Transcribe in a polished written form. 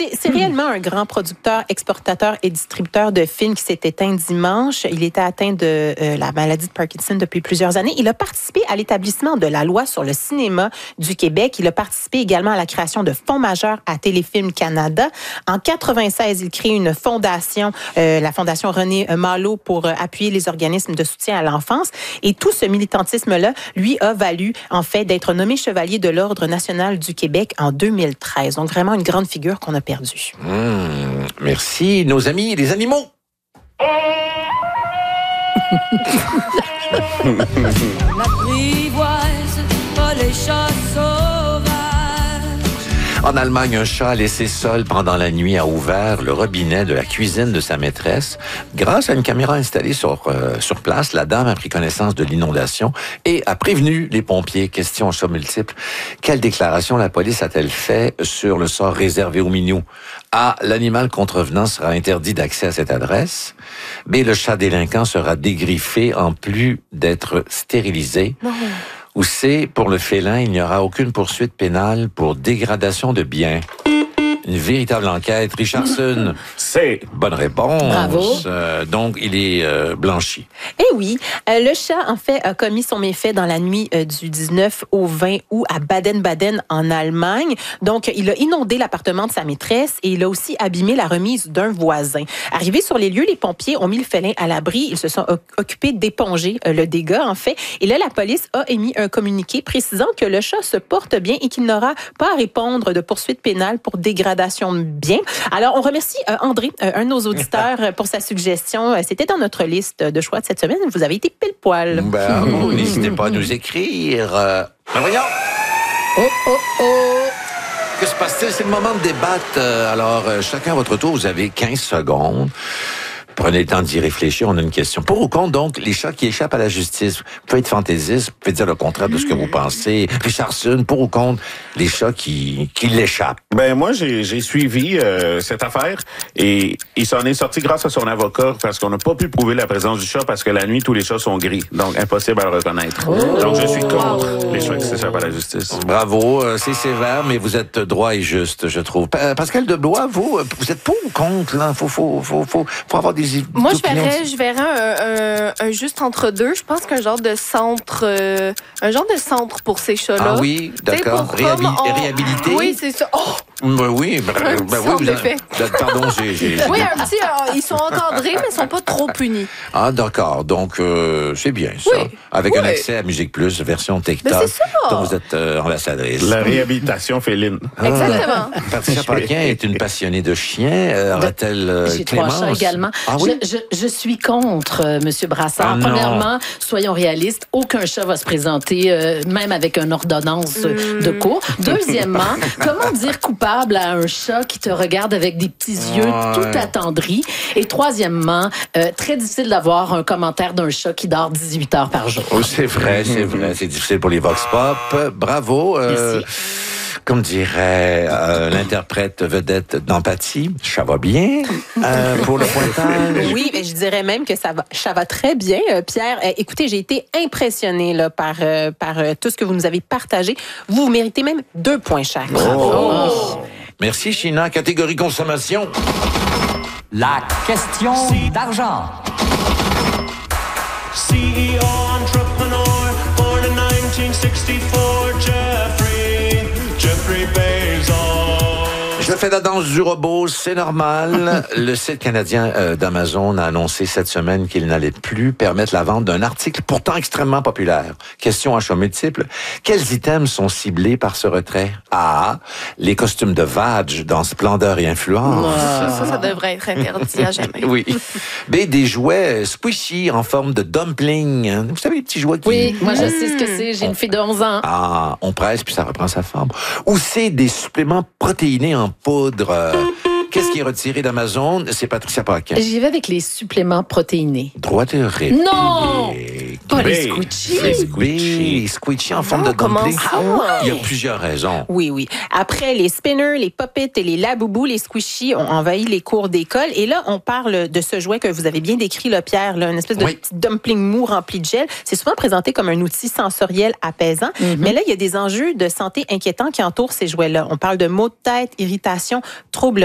c'est réellement un grand producteur, exportateur et distributeur de films qui s'est éteint dimanche. Il était atteint de la maladie de Parkinson depuis plusieurs années. Il a participé à l'établissement de la loi sur le cinéma du Québec. Il a participé également à la création de fonds majeurs à Téléfilm Canada. En 96, il crée une fondation, la Fondation René Malo, pour appuyer les organismes de soutien à l'enfance. Et tout ce militantisme-là, lui, a valu, en fait, d'être nommé chevalier de l'Ordre national du Québec en 2013. Donc, vraiment une grande figure qu'on a perdue. Merci, nos amis, les animaux. N'apprivoise pas les chats sauvages. En Allemagne, un chat a laissé seul pendant la nuit a ouvert le robinet de la cuisine de sa maîtresse. Grâce à une caméra installée sur place, la dame a pris connaissance de l'inondation et a prévenu les pompiers. Question en chat multiple. Quelle déclaration la police a-t-elle fait sur le sort réservé aux minous? A. L'animal contrevenant sera interdit d'accès à cette adresse. B. Le chat délinquant sera dégriffé en plus d'être stérilisé. Non. Ou C, pour le félin, il n'y aura aucune poursuite pénale pour dégradation de biens. Une véritable enquête. Richardson. C'est. Bonne réponse. Bravo. Donc, il est blanchi. Eh oui, le chat, en fait, a commis son méfait dans la nuit du 19 au 20 août à Baden-Baden, en Allemagne. Donc, il a inondé l'appartement de sa maîtresse et il a aussi abîmé la remise d'un voisin. Arrivés sur les lieux, les pompiers ont mis le félin à l'abri. Ils se sont occupés d'éponger le dégât, en fait. Et là, la police a émis un communiqué précisant que le chat se porte bien et qu'il n'aura pas à répondre de poursuites pénales pour dégradation de biens. Alors, on remercie André, un de nos auditeurs, pour sa suggestion. C'était dans notre liste de choix de cette semaine. Vous avez été pile poil. N'hésitez pas à nous écrire. Voyons. Que se passe-t-il? C'est le moment de débattre. Alors, chacun à votre tour, vous avez 15 secondes. Prenez le temps d'y réfléchir. On a une question. Pour ou contre, donc, les chats qui échappent à la justice? Vous pouvez être fantaisiste, vous pouvez dire le contraire de ce que vous pensez. Richardson, pour ou contre, les chats qui l'échappent? Ben moi, j'ai suivi cette affaire et il s'en est sorti grâce à son avocat parce qu'on n'a pas pu prouver la présence du chat parce que la nuit, tous les chats sont gris. Donc, impossible à le reconnaître. Donc, je suis contre les chats qui s'échappent à la justice. Bravo. C'est sévère, mais vous êtes droit et juste, je trouve. Pascal Deblois, vous êtes pour ou contre, là? Faut avoir des Moi, je verrais un juste entre deux. Je pense qu'un genre de centre, pour ces chats-là. Ah oui, d'accord. Réhabilité. Oui, c'est ça. Oh! Oui, pardon, j'ai. Oui, un petit. Ils sont encadrés, mais ils sont pas trop punis. Ah, d'accord. Donc, c'est bien ça. Oui. Avec un accès à Musique Plus, version TikTok. Mais c'est ça. dont vous êtes ambassadrice. La réhabilitation féline. Exactement. Patricia Paquin est une passionnée de chiens. Aura-t-elle J'ai Clémence? 3 chats également. Ah oui? Je suis contre, M. Brassard. Premièrement, soyons réalistes, aucun chat va se présenter, même avec une ordonnance de cours. Deuxièmement, comment dire coupable à un chat qui te regarde avec des petits yeux tout attendris? Et troisièmement, très difficile d'avoir un commentaire d'un chat qui dort 18 heures par jour. Oh, c'est vrai. C'est difficile pour les Vox Pop. Bravo. Merci. Comme dirait l'interprète vedette d'Empathie, ça va bien pour le pointage. Oui, mais je dirais même que ça va très bien, Pierre. Écoutez, j'ai été impressionnée là, par tout ce que vous nous avez partagé. Vous méritez même 2 points chaque. Oh. Merci, China. Catégorie consommation. La question d'argent. CEO, entrepreneur, born in 1964, Jeffrey Bezos. Je fais la danse du robot, c'est normal. Le site canadien d'Amazon a annoncé cette semaine qu'il n'allait plus permettre la vente d'un article pourtant extrêmement populaire. Question à choix multiple. Quels items sont ciblés par ce retrait? A. Les costumes de Vadge dans Splendeur et Influence. Ça devrait être interdit à jamais. Oui. B. Des jouets squishy en forme de dumpling. Vous savez, les petits jouets qui... Oui, moi je sais ce que c'est. J'ai une fille de 11 ans. Ah, on presse puis ça reprend sa forme. Ou C. Des suppléments protéinés en poudre. Qu'est-ce qui est retiré d'Amazon? C'est Patricia Paquin. J'y vais avec les suppléments protéinés. Droit de réplique. Non! Pas les squishy. Les squishy en forme de dumpling. Il y a plusieurs raisons. Oui. Après, les spinners, les pop-it et les laboubous, les squishy ont envahi les cours d'école. Et là, on parle de ce jouet que vous avez bien décrit, là, Pierre, là, une espèce de petit dumpling mou rempli de gel. C'est souvent présenté comme un outil sensoriel apaisant. Mais là, il y a des enjeux de santé inquiétants qui entourent ces jouets-là. On parle de maux de tête, irritation, troubles